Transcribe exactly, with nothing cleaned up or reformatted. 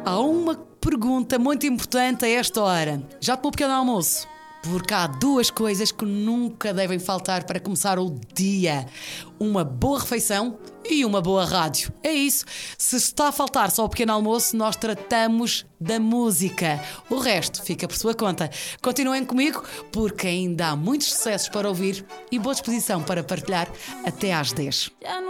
Há uma pergunta muito importante a esta hora. Já tomou pequeno almoço? Porque há duas coisas que nunca devem faltar para começar o dia: uma boa refeição e uma boa rádio. É isso. Se está a faltar só o pequeno almoço, nós tratamos da música. O resto fica por sua conta. Continuem comigo, porque ainda há muitos sucessos para ouvir e boa disposição para partilhar até às dez.